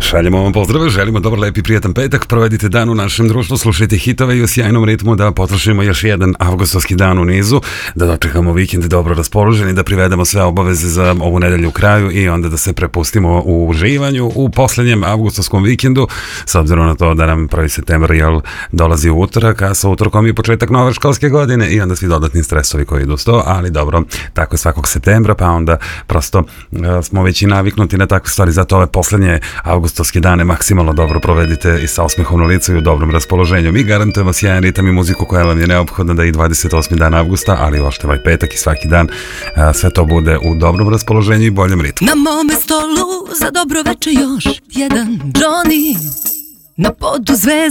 Šaljemo vam pozdrave, želimo dobar, lep i prijatan petak, provedite dan u našem društvu, slušajte hitove i u sjajnom ritmu da potrošimo još jedan avgustovski dan u nizu, da dočekamo vikend dobro raspoloženi, da privedemo sve obaveze za ovu nedelju u kraju i onda da se prepustimo u uživanju u posljednjem avgustovskom vikendu, s obzirom na to da nam 1. septembar dolazi u utorak, a sa utorkom i početak nove školske godine i onda svi dodatni stresovi koji idu s to, ali dobro, tako je svakog septembra, pa onda prosto smo već i naviknuti na takve stvari, zato ove posljednje avgustovske dane maksimalno dobro provedite i sa osmehom na licu i u dobrom raspoloženju. Mi garantujemo sjajan ritam i muziku koja vam je neophodna da i 28. dan avgusta, ali ošte ovaj petak i svaki dan sve to bude u dobrom raspoloženju i boljem ritmu. Na mome stolu za dobro veče još jedan Johnny, na podu zvezda